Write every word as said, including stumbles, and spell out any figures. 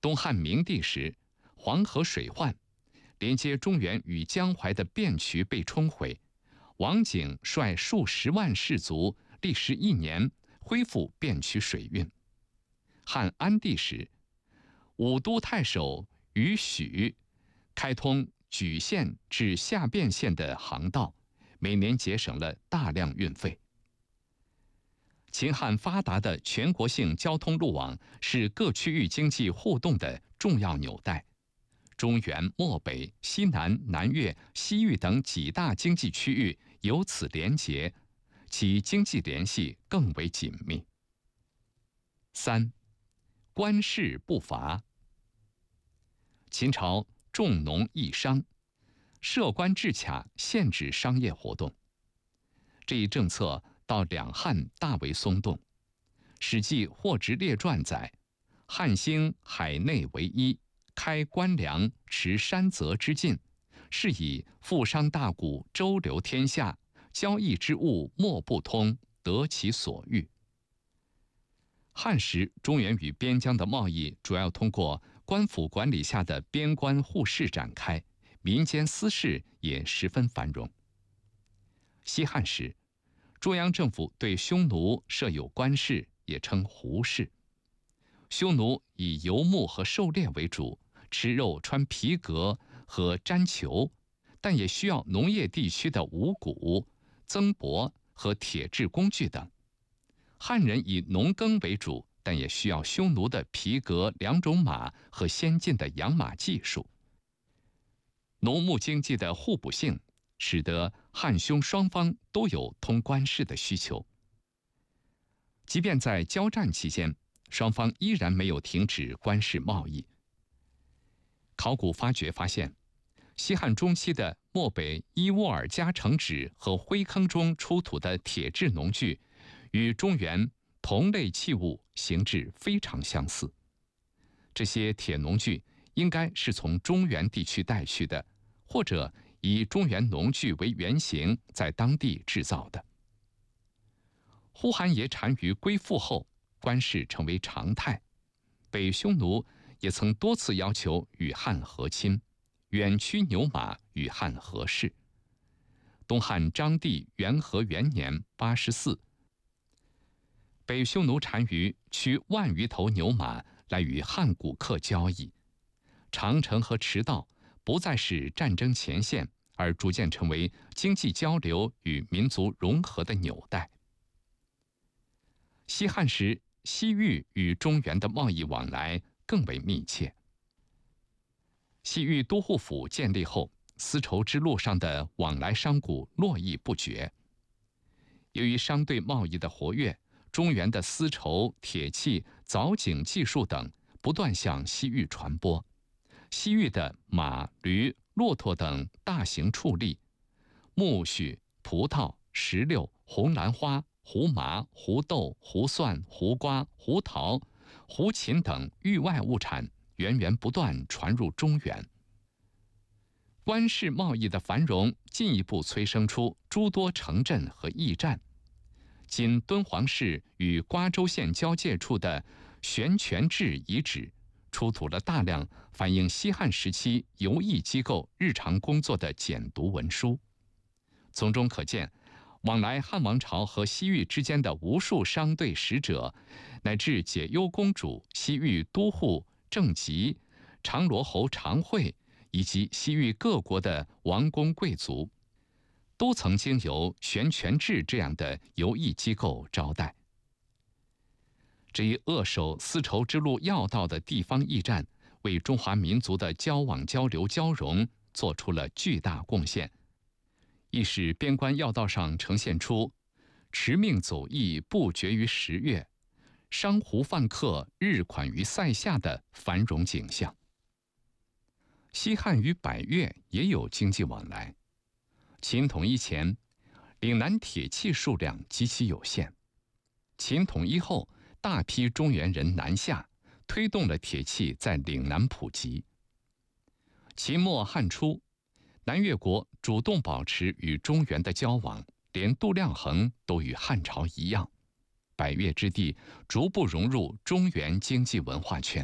东汉明帝时，黄河水患，连接中原与江淮的汴渠被冲毁，王景率数十万士卒，历时一年恢复汴渠水运。汉安帝时，武都太守于许开通莒县至下汴县的航道，每年节省了大量运费。秦汉发达的全国性交通路网是各区域经济互动的重要纽带。中原、漠北、西南、南越、西域等几大经济区域由此连结，其经济联系更为紧密。三，官市不乏。秦朝重农抑商，设官制卡，限制商业活动。这一政策到两汉大为松动。《史记·霍职列传》载：汉兴海内为一，开官粮，持山泽之境，是以富商大贾周流天下，交易之物莫不通，得其所欲。汉时，中原与边疆的贸易主要通过官府管理下的边关互市展开，民间私市也十分繁荣。西汉时，中央政府对匈奴设有官市，也称胡市。匈奴以游牧和狩猎为主，吃肉、穿皮革和毡裘，但也需要农业地区的五谷、增帛和铁制工具等。汉人以农耕为主，但也需要匈奴的皮革、两种马和先进的养马技术。农牧经济的互补性，使得汉匈双方都有通官市的需求。即便在交战期间，双方依然没有停止官市贸易。考古发掘发现，西汉中期的漠北伊乌尔加城址和灰坑中出土的铁制农具，与中原同类器物形制非常相似。这些铁农具应该是从中原地区带去的，或者以中原农具为原型，在当地制造的。呼韩邪单于归附后，官市成为常态。北匈奴也曾多次要求与汉和亲，远驱牛马与汉和氏。东汉章帝元和元年八十四，北匈奴单于驱万余头牛马来与汉古客交易，长城和驰道不再是战争前线，而逐渐成为经济交流与民族融合的纽带。西汉时，西域与中原的贸易往来更为密切。西域都护府建立后，丝绸之路上的往来商贾络绎不绝。由于商队贸易的活跃，中原的丝绸、铁器、藻井技术等不断向西域传播。西域的马、驴、骆驼等大型畜力，苜蓿、葡萄、石榴、红兰花、胡麻、胡豆、胡蒜、胡瓜、胡桃、胡芹等域外物产源源不断传入中原。官市贸易的繁荣进一步催生出诸多城镇和驿站。今敦煌市与瓜州县交界处的悬泉置遗址，出土了大量反映西汉时期游艺机构日常工作的简牍文书，从中可见，往来汉王朝和西域之间的无数商队使者，乃至解忧公主、西域都护郑吉、长罗侯常惠以及西域各国的王公贵族，都曾经由悬泉置这样的游艺机构招待。这一扼守丝绸之路要道的地方驿站，为中华民族的交往交流交融做出了巨大贡献，亦使边关要道上呈现出驰命走驿不绝于十月，商胡贩客日款于塞下的繁荣景象。西汉与百越也有经济往来。秦统一前，岭南铁器数量极其有限。秦统一后，大批中原人南下，推动了铁器在岭南普及。秦末汉初，南越国主动保持与中原的交往，连度量衡都与汉朝一样。百越之地逐步融入中原经济文化圈。